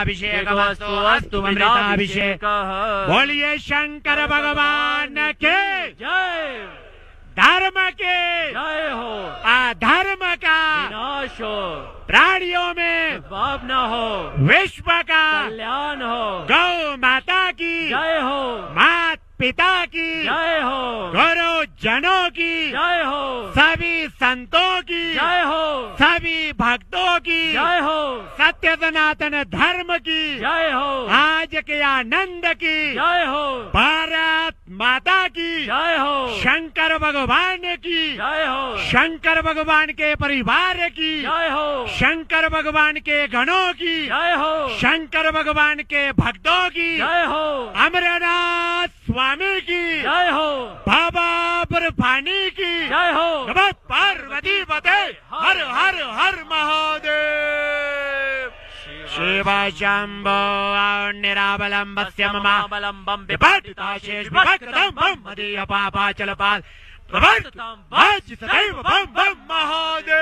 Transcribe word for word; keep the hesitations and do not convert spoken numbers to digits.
अभिषेकमस्तु अस्तु अमृताभिषेक। बोलिए शंकर भगवान के जय। धर्म के जय हो। अधर्म का विनाश हो। प्राणियों में पाप न हो। विश्व का कल्याण हो। गौ माता की जय हो। मात पिता की जय हो। गुरु जनों की जय हो। सभी संतों की जय हो। सभी भक्तों की जय हो। सत्य सनातन धर्म की जय हो। आज के आनंद की जय हो। भारत माता की जय हो। शंकर भगवान की जय हो। शंकर भगवान के परिवार की जय हो। शंकर भगवान के गणों की जय हो। शंकर भगवान के भक्तों की जय हो। अमरनाथ स्वामी की जय हो। बाबा बर्फानी की जय हो। नमः पार्वती पते हर हर हर महादेव। शिव शंभो निरावलंबस्य ममावलंबं विपाटिता शेष विभक्तं बम मदीय पापाचल पाल प्रवर्ततां वाचि सदैव बम बम महादेव।